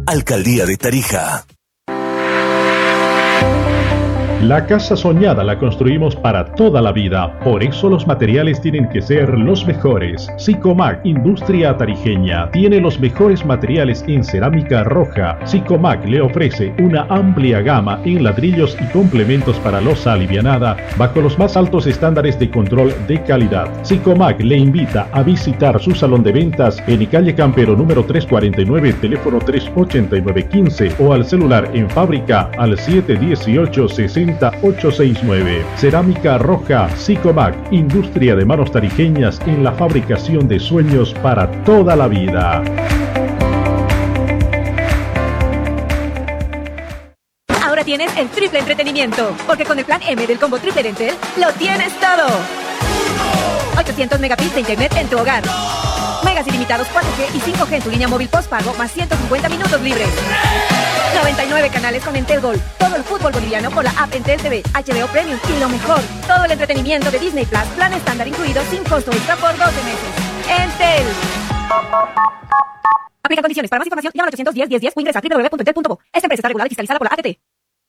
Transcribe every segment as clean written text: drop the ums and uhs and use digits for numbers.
Alcaldía de Tarija. La casa soñada la construimos para toda la vida, por eso los materiales tienen que ser los mejores. Sicomac, industria tarijeña, tiene los mejores materiales en cerámica roja. Sicomac le ofrece una amplia gama en ladrillos y complementos para losa alivianada, bajo los más altos estándares de control de calidad. Sicomac le invita a visitar su salón de ventas en calle Campero número 349, teléfono 38915 o al celular en fábrica al 718-60869. Cerámica roja Sicomac, industria de manos tarijeñas en la fabricación de sueños para toda la vida. Ahora tienes el triple entretenimiento, porque con el plan M del combo triple de Entel lo tienes todo. 800 megabits de internet en tu hogar. Megas ilimitados 4G y 5G en tu línea móvil postpago, más 150 minutos libres. 99 canales con Entel Gold. Todo el fútbol boliviano por la app Entel TV, HBO Premium y lo mejor, todo el entretenimiento de Disney Plus, plan estándar incluido sin costo extra por 12 meses. Entel. Aplica condiciones. Para más información, llama al 810-1010 o ingresa a www.entel.bo. Esta empresa está regulada y fiscalizada por la ATT.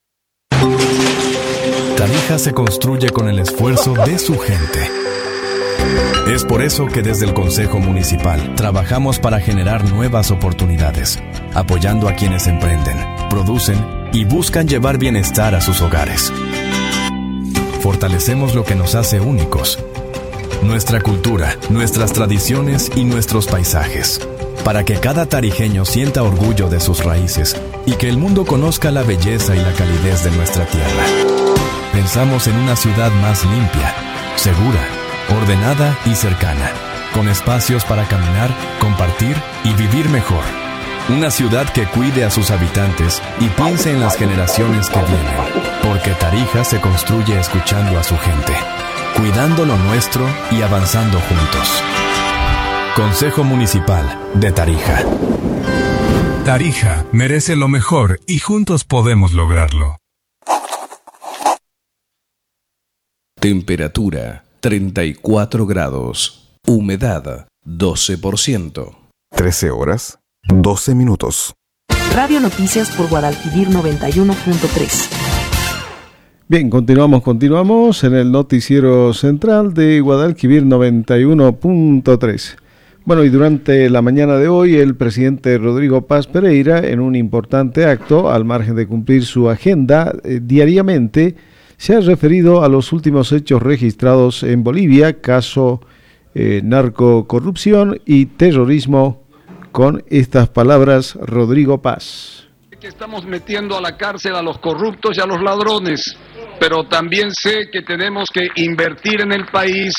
Tarija se construye con el esfuerzo de su gente. Es por eso que desde el Consejo Municipal trabajamos para generar nuevas oportunidades, apoyando a quienes emprenden, producen y buscan llevar bienestar a sus hogares. Fortalecemos lo que nos hace únicos, nuestra cultura, nuestras tradiciones y nuestros paisajes, para que cada tarijeño sienta orgullo de sus raíces y que el mundo conozca la belleza y la calidez de nuestra tierra. Pensamos en una ciudad más limpia, segura, ordenada y cercana, con espacios para caminar, compartir y vivir mejor. Una ciudad que cuide a sus habitantes y piense en las generaciones que vienen, porque Tarija se construye escuchando a su gente, cuidando lo nuestro y avanzando juntos. Consejo Municipal de Tarija. Tarija merece lo mejor y juntos podemos lograrlo. Temperatura 34 grados. Humedad 12%. 13 horas, 12 minutos. Radio Noticias por Guadalquivir 91.3. Bien, continuamos en el noticiero central de Guadalquivir 91.3. Bueno, y durante la mañana de hoy, el presidente Rodrigo Paz Pereira, en un importante acto, al margen de cumplir su agenda diariamente, se ha referido a los últimos hechos registrados en Bolivia, caso narcocorrupción y terrorismo, con estas palabras Rodrigo Paz. Que estamos metiendo a la cárcel a los corruptos y a los ladrones, pero también sé que tenemos que invertir en el país.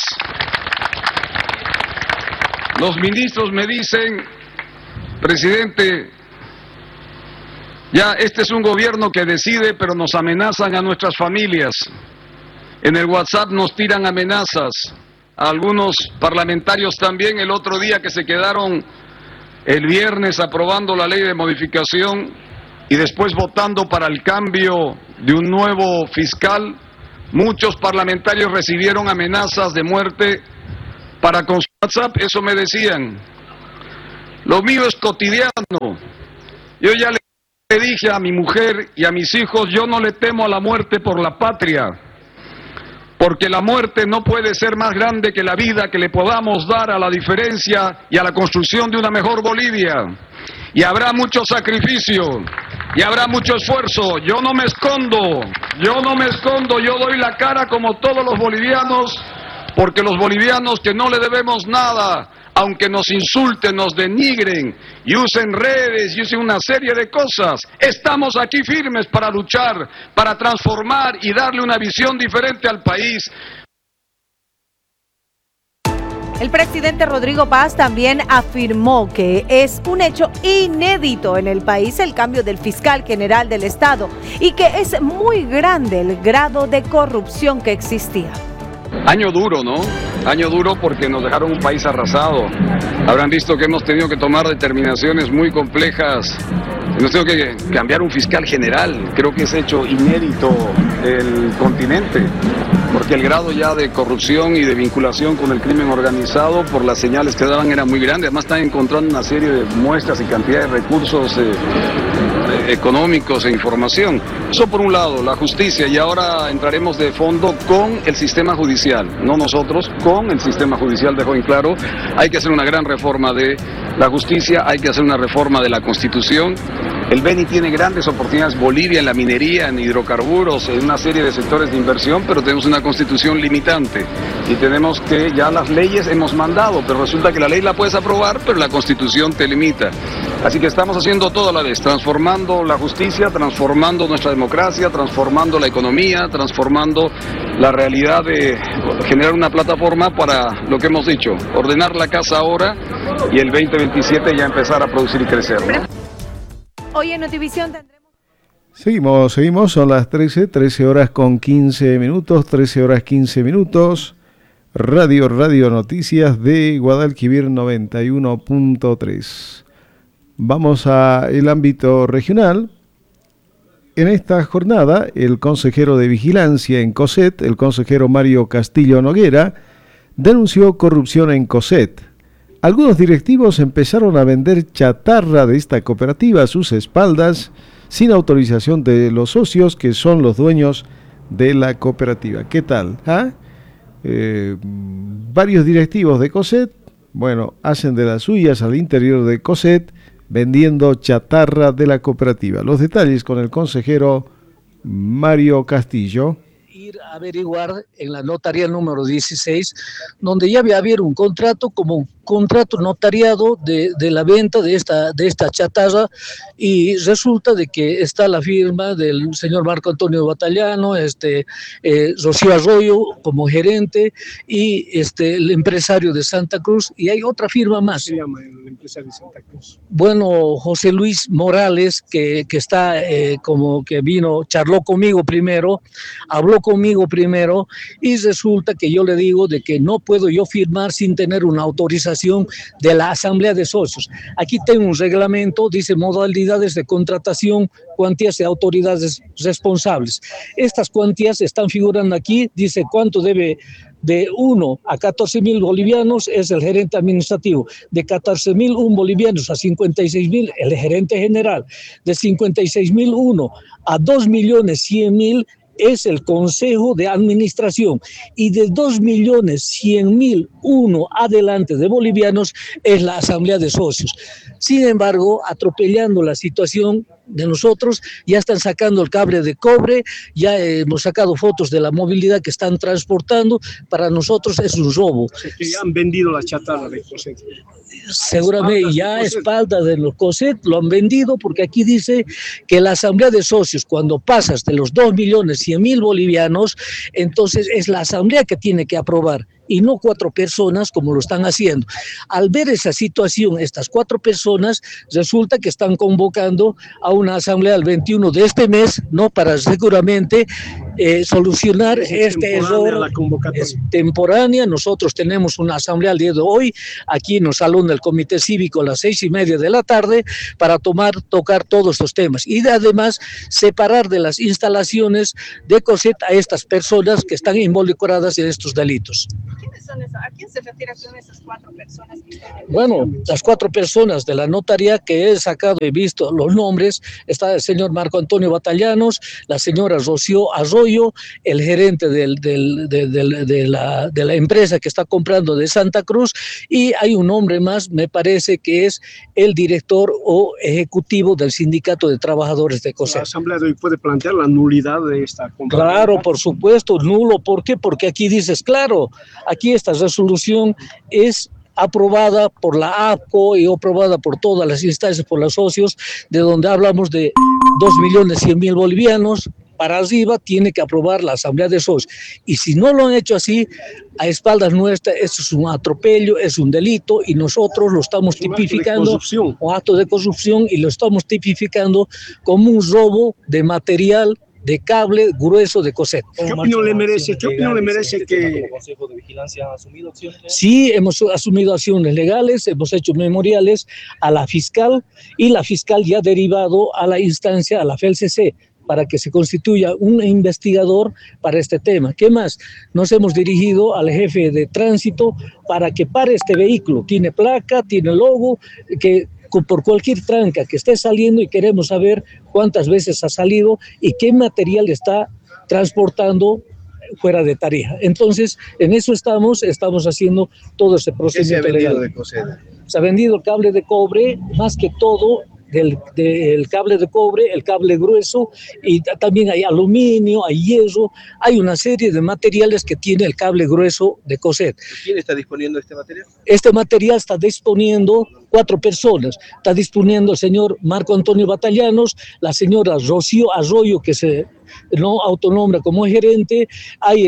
Los ministros me dicen, presidente, ya este es un gobierno que decide, pero nos amenazan a nuestras familias. En el WhatsApp nos tiran amenazas. A algunos parlamentarios también el otro día que se quedaron el viernes aprobando la ley de modificación y después votando para el cambio de un nuevo fiscal. Muchos parlamentarios recibieron amenazas de muerte para con su WhatsApp, eso me decían. Lo mío es cotidiano. Yo ya le dije a mi mujer y a mis hijos, yo no le temo a la muerte por la patria, porque la muerte no puede ser más grande que la vida que le podamos dar a la diferencia y a la construcción de una mejor Bolivia. Y habrá mucho sacrificio, y habrá mucho esfuerzo. Yo no me escondo, yo doy la cara como todos los bolivianos, porque los bolivianos que no le debemos nada, aunque nos insulten, nos denigren y usen redes y usen una serie de cosas, estamos aquí firmes para luchar, para transformar y darle una visión diferente al país. El presidente Rodrigo Paz también afirmó que es un hecho inédito en el país el cambio del fiscal general del Estado y que es muy grande el grado de corrupción que existía. Año duro, ¿no? Año duro porque nos dejaron un país arrasado. Habrán visto que hemos tenido que tomar determinaciones muy complejas. Hemos tenido que cambiar un fiscal general. Creo que es hecho inédito del continente. Porque porque el grado ya de corrupción y de vinculación con el crimen organizado por las señales que daban era muy grande. Además están encontrando una serie de muestras y cantidad de recursos económicos e información. Eso por un lado, la justicia, y ahora entraremos de fondo con el sistema judicial, no nosotros, con el sistema judicial. Dejó en claro, hay que hacer una gran reforma de la justicia, hay que hacer una reforma de la Constitución. El Beni tiene grandes oportunidades, Bolivia en la minería, en hidrocarburos, en una serie de sectores de inversión, pero tenemos una constitución limitante y tenemos que, ya las leyes hemos mandado, pero resulta que la ley la puedes aprobar, pero la constitución te limita. Así que estamos haciendo todo a la vez, transformando la justicia, transformando nuestra democracia, transformando la economía, transformando la realidad de generar una plataforma para lo que hemos dicho, ordenar la casa ahora y el 2027 ya empezar a producir y crecer, ¿no? Hoy en Notivisión tendremos... Seguimos, son las 13 horas con 15 minutos, 13 horas 15 minutos. Radio Noticias de Guadalquivir 91.3. Vamos al ámbito regional. En esta jornada, el consejero de Vigilancia en COSET, el consejero Mario Castillo Noguera, denunció corrupción en COSET. Algunos directivos empezaron a vender chatarra de esta cooperativa a sus espaldas sin autorización de los socios que son los dueños de la cooperativa. ¿Qué tal? Varios directivos de COSET, hacen de las suyas al interior de COSET vendiendo chatarra de la cooperativa. Los detalles con el consejero Mario Castillo. Ir a averiguar en la notaría número 16, donde ya había habido un contrato como contrato notariado de la venta de esta chatarra, y resulta de que está la firma del señor Marco Antonio Batallano, Rocío Arroyo como gerente, y el empresario de Santa Cruz, y hay otra firma más. ¿Cómo se llama el empresario de Santa Cruz? Bueno, José Luis Morales, que está como que vino, charló conmigo primero, habló conmigo primero, y resulta que yo le digo de que no puedo yo firmar sin tener una autorización de la Asamblea de Socios. Aquí tengo un reglamento, dice modalidades de contratación, cuantías de autoridades responsables. Estas cuantías están figurando aquí, dice cuánto debe. De 1 a 14.000 bolivianos es el gerente administrativo, de 14.001 bolivianos a 56.000 el gerente general, de 56.001 a 2.100.000 es el Consejo de Administración, y de 2.100.001 adelante de bolivianos es la Asamblea de Socios. Sin embargo, atropellando la situación de nosotros, ya están sacando el cable de cobre, ya hemos sacado fotos de la movilidad que están transportando. Para nosotros es un robo. O sea, que ya han vendido la chatarra de COSET. Seguramente ya a espaldas de los COSET lo han vendido, porque aquí dice que la Asamblea de Socios, cuando pasas de los 2.100.000 bolivianos, entonces es la Asamblea que tiene que aprobar, y no 4 personas como lo están haciendo. Al ver esa situación, estas 4 personas resulta que están convocando a una asamblea el 21 de este mes, ¿no? Para seguramente solucionar este error. Es temporánea. Nosotros tenemos una asamblea el día de hoy aquí en el salón del Comité Cívico a las 6:30 de la tarde para tocar todos estos temas, y además separar de las instalaciones de COSET a estas personas que están involucradas en estos delitos. ¿Quiénes son esos? ¿A quién se refiere con esas 4 personas? Bueno, las 4 personas de la notaría que he sacado, he visto los nombres, está el señor Marco Antonio Batallanos, la señora Rocío Arroyo, el gerente de la empresa que está comprando de Santa Cruz, y hay un hombre más, me parece que es el director o ejecutivo del Sindicato de Trabajadores de COSET. ¿La Asamblea de hoy puede plantear la nulidad de esta compra? Claro, por supuesto, nulo. ¿Por qué? Porque aquí dices, claro, aquí esta resolución es aprobada por la APCO y aprobada por todas las instancias, por los socios, de donde hablamos de 2.100.000 bolivianos para arriba, tiene que aprobar la Asamblea de Socios. Y si no lo han hecho así, a espaldas nuestras, esto es un atropello, es un delito, y nosotros lo estamos tipificando como acto de corrupción, y lo estamos tipificando como un robo de material, de cable grueso de COSET. ¿Qué opinión le merece que el Consejo de Vigilancia ha asumido acciones? Sí, hemos asumido acciones legales, hemos hecho memoriales a la fiscal, y la fiscal ya ha derivado a la instancia, a la FELCC, para que se constituya un investigador para este tema. ¿Qué más? Nos hemos dirigido al jefe de tránsito para que pare este vehículo. Tiene placa, tiene logo, que por cualquier tranca que esté saliendo, y queremos saber cuántas veces ha salido y qué material está transportando fuera de Tarija. Entonces, en eso estamos haciendo todo ese procedimiento legal. De COSED? Se ha vendido el cable de cobre, más que todo del cable de cobre, el cable grueso, y también hay aluminio, hay hierro, hay una serie de materiales que tiene el cable grueso de COSED. ¿Quién está disponiendo este material? Este material está disponiendo 4 personas. Está disponiendo el señor Marco Antonio Batallanos, la señora Rocío Arroyo, que se no autonombra como gerente, hay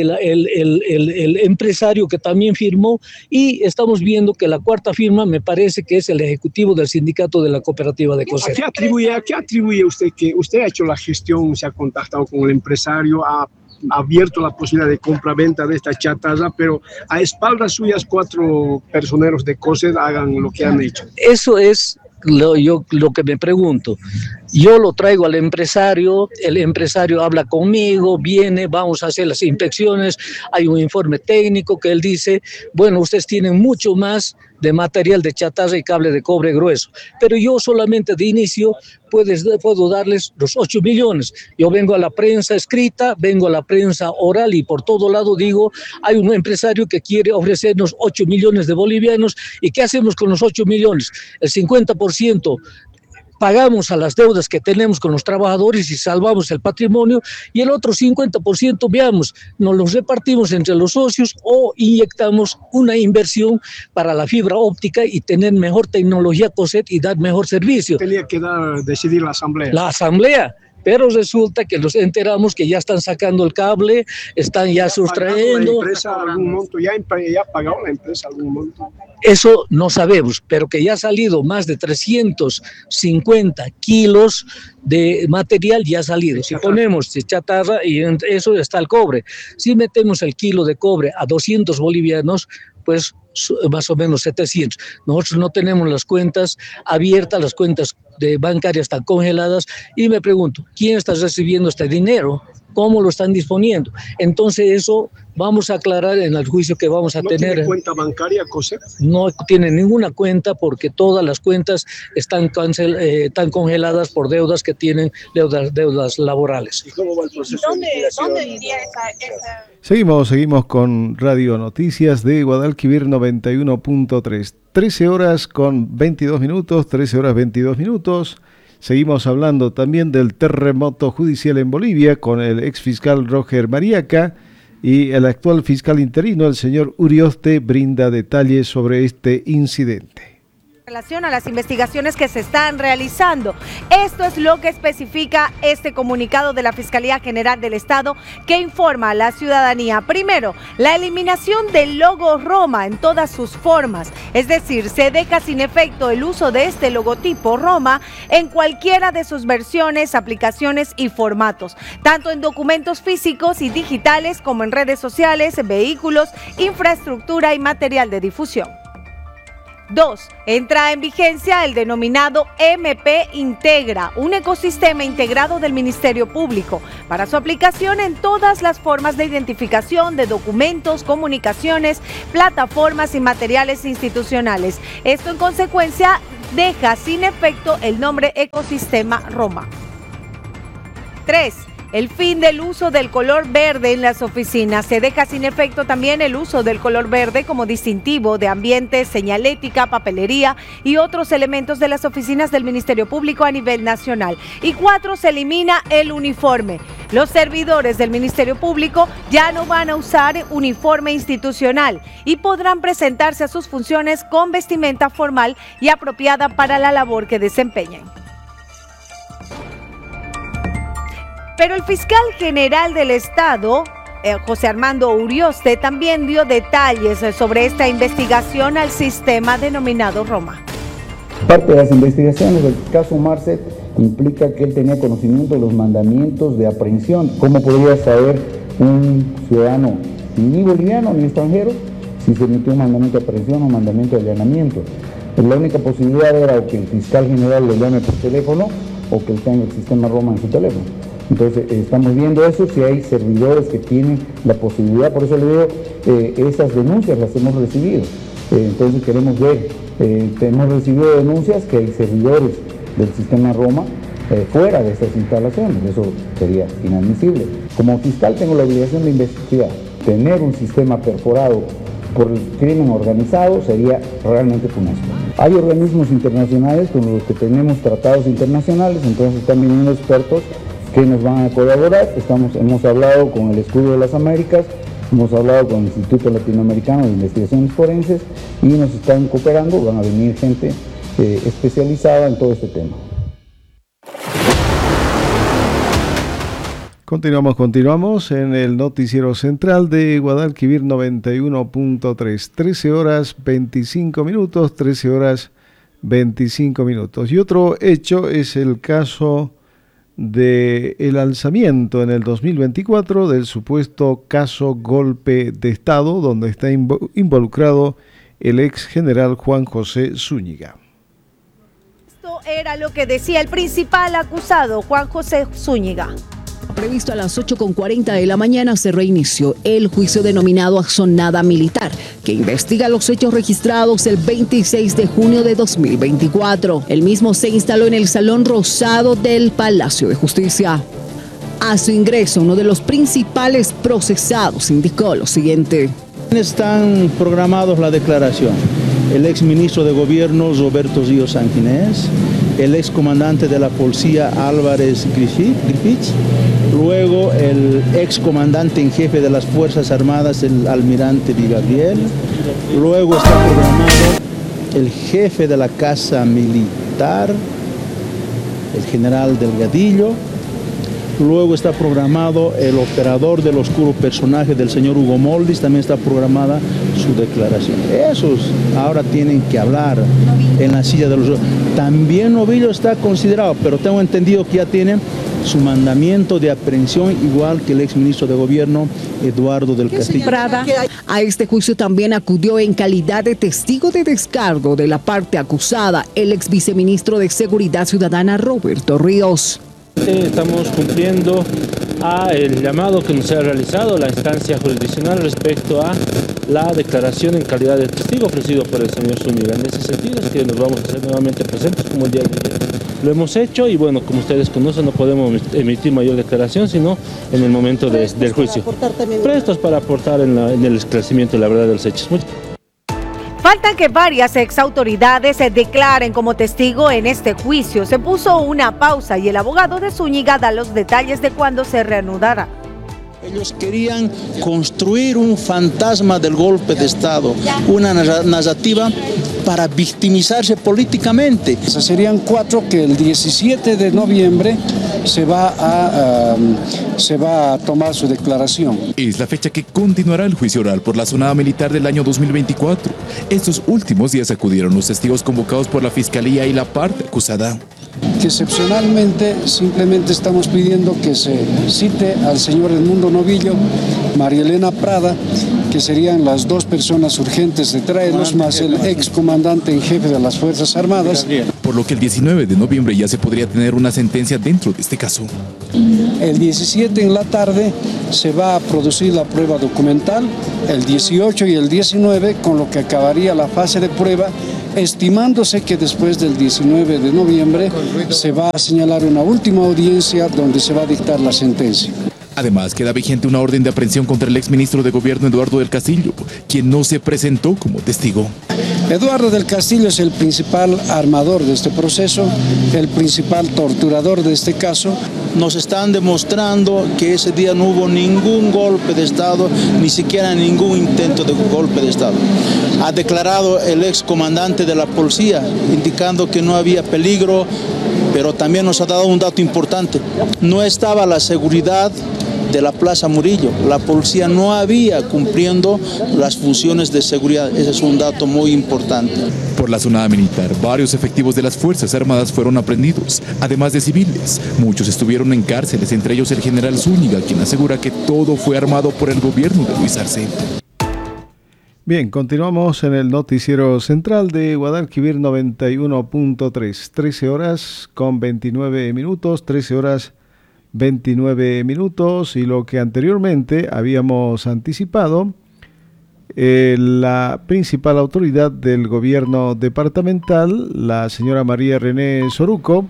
el empresario que también firmó, y estamos viendo que la cuarta firma me parece que es el ejecutivo del sindicato de la cooperativa de COSED. ¿A qué atribuye usted que usted ha hecho la gestión, se ha contactado con el empresario, ha abierto la posibilidad de compra-venta de esta chatarra, pero a espaldas suyas 4 personeros de COSED hagan lo que han hecho? Eso es lo que me pregunto. Yo lo traigo al empresario, el empresario habla conmigo, viene, vamos a hacer las inspecciones, hay un informe técnico que él dice, bueno, ustedes tienen mucho más de material de chatarra y cable de cobre grueso, pero yo solamente de inicio puedo darles los 8 millones. Yo vengo a la prensa escrita, vengo a la prensa oral, y por todo lado digo, hay un empresario que quiere ofrecernos 8 millones de bolivianos, ¿y qué hacemos con los 8 millones? El 50% pagamos a las deudas que tenemos con los trabajadores y salvamos el patrimonio, y el otro 50%, veamos, nos los repartimos entre los socios o inyectamos una inversión para la fibra óptica y tener mejor tecnología COSED y dar mejor servicio. Tenía que decidir la asamblea. La asamblea. Pero resulta que nos enteramos que ya están sacando el cable, están ya sustrayendo. ¿La empresa algún monto? ¿Ya ha pagado la empresa algún monto? Eso no sabemos, pero que ya ha salido más de 350 kilos de material, ya ha salido. Si ponemos chatarra, y en eso está el cobre, si metemos el kilo de cobre a 200 bolivianos, pues más o menos 700. Nosotros no tenemos las cuentas abiertas, las cuentas bancarias están congeladas, y me pregunto, ¿quién está recibiendo este dinero? ¿Cómo lo están disponiendo? Entonces eso vamos a aclarar en el juicio que vamos a tener. ¿No tiene cuenta bancaria, COSED? No tiene ninguna cuenta, porque todas las cuentas están congeladas por deudas que tienen, deudas laborales. ¿Y cómo va el proceso? ¿Dónde iría esa? Seguimos con Radio Noticias de Guadalquivir 91.3. 13 horas con 22 minutos, 13 horas 22 minutos. Seguimos hablando también del terremoto judicial en Bolivia con el exfiscal Roger Mariaca, y el actual fiscal interino, el señor Urioste, brinda detalles sobre este incidente. En relación a las investigaciones que se están realizando, esto es lo que especifica este comunicado de la Fiscalía General del Estado, que informa a la ciudadanía. Primero, la eliminación del logo Roma en todas sus formas, es decir, se deja sin efecto el uso de este logotipo Roma en cualquiera de sus versiones, aplicaciones y formatos, tanto en documentos físicos y digitales como en redes sociales, vehículos, infraestructura y material de difusión. 2. Entra en vigencia el denominado MP Integra, un ecosistema integrado del Ministerio Público para su aplicación en todas las formas de identificación de documentos, comunicaciones, plataformas y materiales institucionales. Esto en consecuencia deja sin efecto el nombre Ecosistema Roma. 3. El fin del uso del color verde en las oficinas. Se deja sin efecto también el uso del color verde como distintivo de ambiente, señalética, papelería y otros elementos de las oficinas del Ministerio Público a nivel nacional. Y 4. Se elimina el uniforme. Los servidores del Ministerio Público ya no van a usar uniforme institucional y podrán presentarse a sus funciones con vestimenta formal y apropiada para la labor que desempeñan. Pero el fiscal general del Estado, José Armando Urioste, también dio detalles sobre esta investigación al sistema denominado Roma. Parte de las investigaciones del caso Marcet implica que él tenía conocimiento de los mandamientos de aprehensión. ¿Cómo podría saber un ciudadano ni boliviano ni extranjero si se emitió un mandamiento de aprehensión o un mandamiento de allanamiento? Pues la única posibilidad era o que el fiscal general lo llame por teléfono o que él tenga el sistema Roma en su teléfono. Entonces estamos viendo eso, si hay servidores que tienen la posibilidad, por eso le digo, esas denuncias las hemos recibido. Entonces queremos ver, hemos recibido denuncias que hay servidores del sistema Roma fuera de estas instalaciones, eso sería inadmisible. Como fiscal tengo la obligación de investigar. Tener un sistema perforado por el crimen organizado sería realmente funesto. Hay organismos internacionales con los que tenemos tratados internacionales, entonces están viniendo expertos que nos van a colaborar. Hemos hablado con el Escudo de las Américas, hemos hablado con el Instituto Latinoamericano de Investigaciones Forenses y nos están cooperando, van a venir gente especializada en todo este tema. Continuamos en el noticiero central de Guadalquivir 91.3, 13 horas 25 minutos, 13 horas 25 minutos. Y otro hecho es el caso del alzamiento en el 2024 del supuesto caso golpe de Estado, donde está involucrado el ex general Juan José Zúñiga. Esto era lo que decía el principal acusado, Juan José Zúñiga. Previsto a las 8:40 de la mañana se reinició el juicio denominado Axonada Militar, que investiga los hechos registrados el 26 de junio de 2024. El mismo se instaló en el Salón Rosado del Palacio de Justicia. A su ingreso, uno de los principales procesados indicó lo siguiente. Están programados la declaración. El ex ministro de Gobierno Roberto Ríos Sanginés, el ex comandante de la policía Álvarez Griffiths, luego el ex comandante en jefe de las Fuerzas Armadas, el almirante Di Gabriel, luego está programado el jefe de la Casa Militar, el general Delgadillo, luego está programado el operador del oscuro personaje del señor Hugo Moldis, también está programada su declaración. Esos ahora tienen que hablar en la silla de los... También Novillo está considerado, pero tengo entendido que ya tienen su mandamiento de aprehensión, igual que el exministro de Gobierno Eduardo del Castillo. A este juicio también acudió en calidad de testigo de descargo de la parte acusada el ex viceministro de Seguridad Ciudadana Roberto Ríos. Estamos cumpliendo el llamado que nos ha realizado la instancia jurisdiccional respecto a la declaración en calidad de testigo ofrecido por el señor Zúñiga. En ese sentido es que nos vamos a hacer nuevamente presentes como el día de ayer. Lo hemos hecho y bueno, como ustedes conocen, no podemos emitir mayor declaración sino en el momento del juicio. Prestos para aportar en el esclarecimiento de la verdad de los hechos. Falta que varias exautoridades se declaren como testigo en este juicio. Se puso una pausa y el abogado de Zúñiga da los detalles de cuándo se reanudará. Ellos querían construir un fantasma del golpe de Estado, una narrativa para victimizarse políticamente. Serían 4 que el 17 de noviembre se va a tomar su declaración. Es la fecha que continuará el juicio oral por la Axonada Militar del año 2024. Estos últimos días acudieron los testigos convocados por la Fiscalía y la parte acusada. Que excepcionalmente simplemente estamos pidiendo que se cite al señor Edmundo Novillo, María Elena Prada, que serían las 2 personas urgentes de traerlos, más el ex comandante en jefe de las Fuerzas Armadas. Por lo que el 19 de noviembre ya se podría tener una sentencia dentro de este caso. El 17 en la tarde se va a producir la prueba documental, el 18 y el 19, con lo que acabaría la fase de prueba, estimándose que después del 19 de noviembre se va a señalar una última audiencia donde se va a dictar la sentencia. Además, queda vigente una orden de aprehensión contra el exministro de Gobierno Eduardo del Castillo, quien no se presentó como testigo. Eduardo del Castillo es el principal armador de este proceso, el principal torturador de este caso. Nos están demostrando que ese día no hubo ningún golpe de Estado, ni siquiera ningún intento de golpe de Estado. Ha declarado el ex comandante de la policía, indicando que no había peligro, pero también nos ha dado un dato importante. No estaba la seguridad de la Plaza Murillo. La policía no había cumpliendo las funciones de seguridad. Ese es un dato muy importante. Por la Axonada Militar, varios efectivos de las Fuerzas Armadas fueron aprehendidos, además de civiles. Muchos estuvieron en cárceles, entre ellos el general Zúñiga, quien asegura que todo fue armado por el gobierno de Luis Arce. Bien, continuamos en el noticiero central de Guadalquivir 91.3, 13 horas con 29 minutos, 13 horas 29 minutos, y lo que anteriormente habíamos anticipado, la principal autoridad del gobierno departamental, la señora María René Soruco,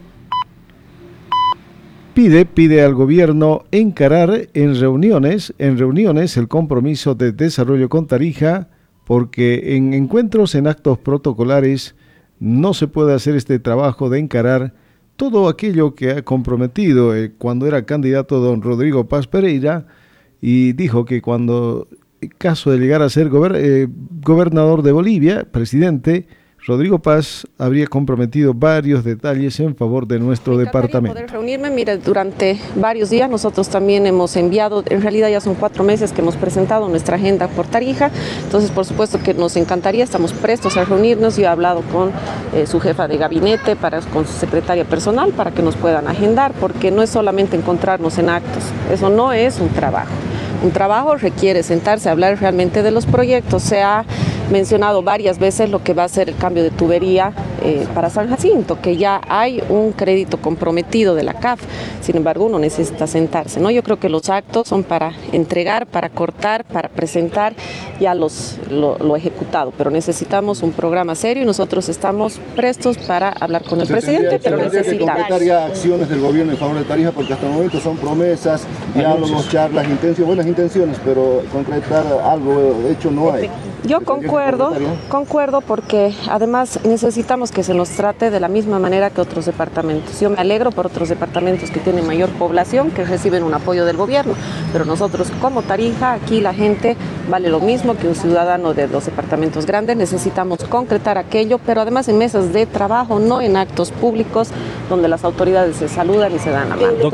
pide al gobierno encarar en reuniones el compromiso de desarrollo con Tarija, porque en encuentros, en actos protocolares, no se puede hacer este trabajo de encarar todo aquello que ha comprometido cuando era candidato don Rodrigo Paz Pereira, y dijo que cuando, en caso de llegar a ser gobernador de Bolivia, presidente, Rodrigo Paz habría comprometido varios detalles en favor de nuestro departamento. Poder reunirme, mire, durante varios días nosotros también hemos enviado, en realidad ya son 4 meses que hemos presentado nuestra agenda por Tarija, entonces por supuesto que nos encantaría, estamos prestos a reunirnos. Yo he hablado con su jefa de gabinete, con su secretaria personal, para que nos puedan agendar, porque no es solamente encontrarnos en actos, eso no es un trabajo. Un trabajo requiere sentarse a hablar realmente de los proyectos. Se ha mencionado varias veces lo que va a ser el cambio de tubería para San Jacinto, que ya hay un crédito comprometido de la CAF, sin embargo uno necesita sentarse, ¿no? Yo creo que los actos son para entregar, para cortar, para presentar ya lo ejecutado, pero necesitamos un programa serio y nosotros estamos prestos para hablar con el presidente, pero necesitamos que concretar ya acciones del gobierno en favor de Tarija, porque hasta el momento son promesas, diálogos, charlas, buenas intenciones, pero concretar algo hecho no hay. Yo concuerdo porque además necesitamos que se nos trate de la misma manera que otros departamentos. Yo me alegro por otros departamentos que tienen mayor población, que reciben un apoyo del gobierno, pero nosotros como Tarija, aquí la gente vale lo mismo que un ciudadano de los departamentos grandes. Necesitamos concretar aquello, pero además en mesas de trabajo, no en actos públicos donde las autoridades se saludan y se dan la mano.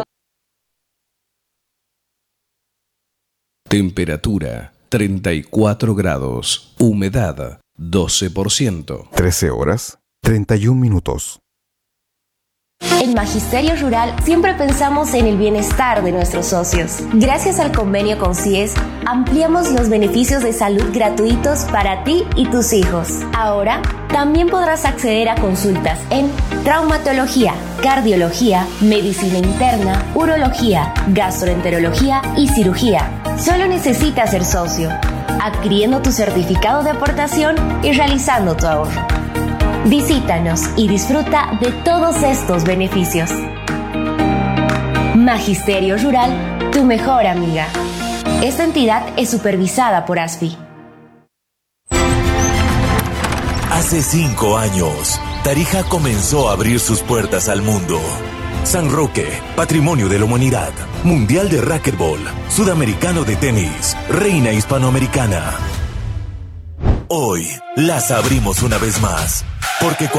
Temperatura 34 grados. Humedad 12%. 13 horas 31 minutos. En Magisterio Rural siempre pensamos en el bienestar de nuestros socios. Gracias al convenio con CIES, ampliamos los beneficios de salud gratuitos para ti y tus hijos. Ahora, también podrás acceder a consultas en traumatología, cardiología, medicina interna, urología, gastroenterología y cirugía. Solo necesitas ser socio, adquiriendo tu certificado de aportación y realizando tu ahorro. Visítanos y disfruta de todos estos beneficios. Magisterio Rural, tu mejor amiga. Esta entidad es supervisada por ASFI. Hace 5 años, Tarija comenzó a abrir sus puertas al mundo. San Roque, Patrimonio de la Humanidad, Mundial de Racquetball, Sudamericano de Tenis, Reina Hispanoamericana. Hoy las abrimos una vez más, porque